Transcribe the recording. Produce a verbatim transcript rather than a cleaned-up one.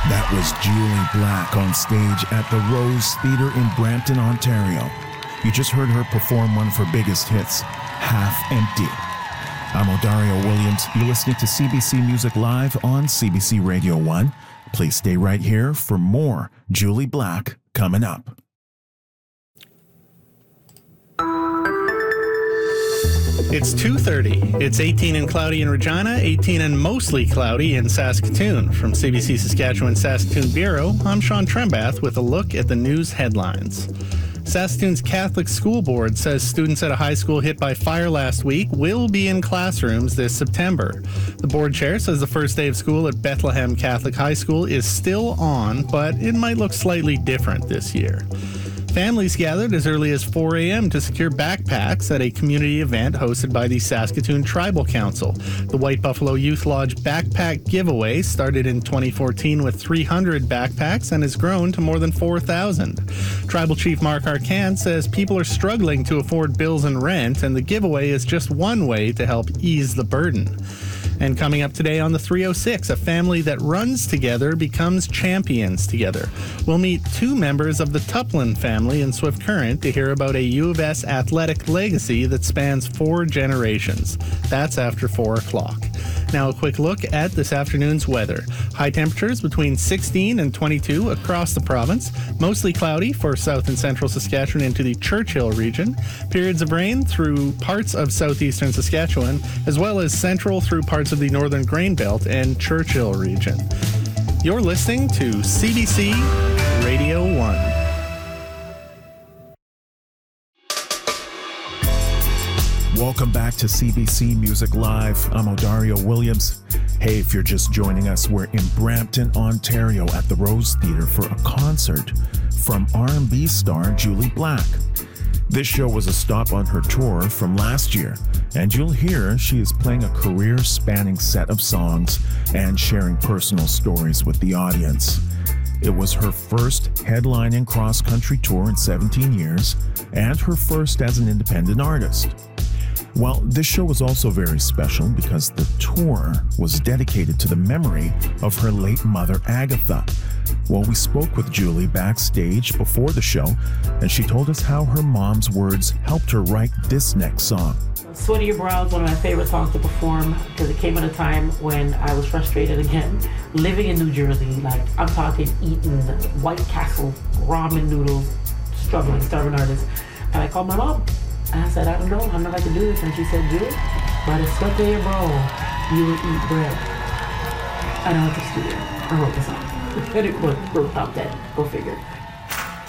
That was Julie Black on stage at the Rose Theatre in Brampton, Ontario. You just heard her perform one of her biggest hits, Half Empty. I'm Odario Williams. You're listening to C B C Music Live on C B C Radio one. Please stay right here for more Julie Black coming up. It's two thirty. It's eighteen and cloudy in Regina, eighteen and mostly cloudy in Saskatoon. From C B C Saskatchewan Saskatoon Bureau, I'm Sean Trembath with a look at the news headlines. Saskatoon's Catholic School Board says students at a high school hit by fire last week will be in classrooms this September. The board chair says the first day of school at Bethlehem Catholic High School is still on, but it might look slightly different this year. Families gathered as early as four a.m. to secure backpacks at a community event hosted by the Saskatoon Tribal Council. The White Buffalo Youth Lodge Backpack Giveaway started in twenty fourteen with three hundred backpacks and has grown to more than four thousand. Tribal Chief Mark Arcan says people are struggling to afford bills and rent, and the giveaway is just one way to help ease the burden. And coming up today on the three oh six, a family that runs together becomes champions together. We'll meet two members of the Tuplin family in Swift Current to hear about a U of S athletic legacy that spans four generations. That's after four o'clock. Now a quick look at this afternoon's weather. High temperatures between sixteen and twenty-two across the province. Mostly cloudy for south and central Saskatchewan into the Churchill region. Periods of rain through parts of southeastern Saskatchewan, as well as central through parts of the northern Grain Belt and Churchill region. You're listening to C B C Radio one. Welcome back to C B C Music Live. I'm Odario Williams. Hey, if you're just joining us, we're in Brampton, Ontario at the Rose Theatre for a concert from R and B star Julie Black. This show was a stop on her tour from last year, and you'll hear she is playing a career-spanning set of songs and sharing personal stories with the audience. It was her first headlining cross-country tour in seventeen years, and her first as an independent artist. Well, this show was also very special because the tour was dedicated to the memory of her late mother, Agatha. Well, we spoke with Julie backstage before the show, and she told us how her mom's words helped her write this next song. Sweat of Your Brow is one of my favorite songs to perform because it came at a time when I was frustrated again, living in New Jersey. Like, I'm talking eating White Castle ramen noodles, struggling, starving artist. And I called my mom. And I said, I don't know, I don't know if I can do this. And she said, Julie, by the sweat of your brow, you will eat bread. And I went to the studio. I wrote the song. And it worked, worked out then. Go figure.